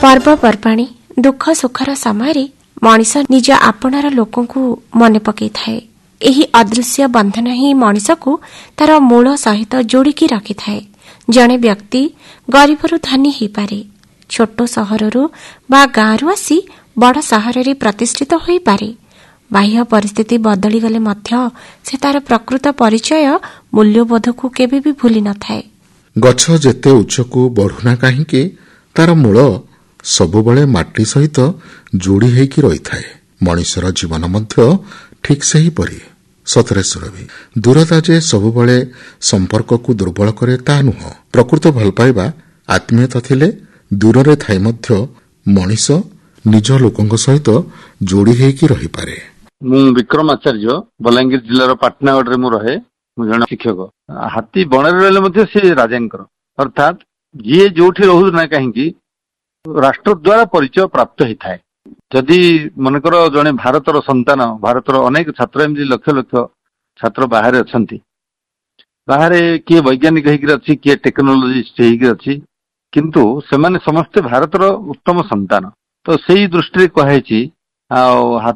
ପର୍ବପର୍ବାଣୀ ଦୁଃଖ ସୁଖର ସମୟରେ ମଣିଷ ନିଜ ଆପଣାର ଲୋକଙ୍କୁ ମନେ ପକାଇଥାଏ। ଏହି ଅଦୃଶ୍ୟ ବନ୍ଧନ ହିଁ ମଣିଷକୁ ତାର ମୂଳ ସହିତ ଯୋଡ଼ିକି ରଖିଥାଏ। ଜଣେ ବ୍ୟକ୍ତି ଗରିବରୁ ଧନୀ ହୋଇପାରେ, ଛୋଟ ସହରରୁ ବା ଗାଁରୁ ଆସି ବଡ଼ ସହରରେ ପ୍ରତିଷ୍ଠିତ ହୋଇପାରେ। ବାହ୍ୟ ପରିସ୍ଥିତି ବଦଳିଗଲେ ମଧ୍ୟ ସେ ତାର ପ୍ରକୃତ ପରିଚୟ ମୂଲ୍ୟବୋଧକୁ କେବେ ବି ଭୁଲି ନଥାଏ। ଗଛ ଯେତେ ଉଚ୍ଚକୁ ବଢୁନା କାହିଁକି ତାର ମୂଳ ସବୁବେଳେ ମାଟି ସହିତ ଯୋଡ଼ି ହୋଇକି ରହିଥାଏ। ମଣିଷର ଜୀବନ ମଧ୍ୟ ଠିକ୍ ସେହିପରି। ସତରେ ସୁରଭି, ଦୂରତା ଯେ ସବୁବେଳେ ସମ୍ପର୍କକୁ ଦୁର୍ବଳ କରେ ତାହା ନୁହଁ। ପ୍ରକୃତ ଭଲ ପାଇବା ଆତ୍ମୀୟତା ଥିଲେ ଦୂରରେ ଥାଇ ମଧ୍ୟ ମଣିଷ ନିଜ ଲୋକଙ୍କ ସହିତ ଯୋଡ଼ି ହୋଇକି ରହିପାରେ। ମୁଁ ବିକ୍ରମ ଆଚାର୍ଯ୍ୟ, ବଲାଙ୍ଗୀର ଜିଲ୍ଲାର ପାଟନାଗଡ଼ରେ ମୁଁ ରହେ। ମୁଁ ଜଣେ ଶିକ୍ଷକ। ହାତୀ ବଣରେ ରହିଲେ ମଧ୍ୟ ସେ ରାଜାଙ୍କର, ଅର୍ଥାତ୍ ଯିଏ ଯୋଉଠି ରହୁ ନା କାହିଁକି ରାଷ୍ଟ୍ର ଦ୍ୱାରା ପରିଚୟ ପ୍ରାପ୍ତ ହେଇଥାଏ। ଯଦି ମନେକର ଜଣେ ଭାରତର ସନ୍ତାନ, ଭାରତର ଅନେକ ଛାତ୍ର ଏମିତି ଲକ୍ଷ ଲକ୍ଷ ଛାତ୍ର ବାହାରେ ଅଛନ୍ତି। ବାହାରେ କିଏ ବୈଜ୍ଞାନିକ ହେଇକିରି ଅଛି, କିଏ ଟେକ୍ନୋଲୋଜିଷ୍ଟ ହେଇକି ଅଛି, କିନ୍ତୁ ସେମାନେ ସମସ୍ତେ ଭାରତର ଉତ୍ତମ ସନ୍ତାନ। ତ ସେଇ ଦୃଷ୍ଟିରେ କୁହାଯାଇଛି ଆଉ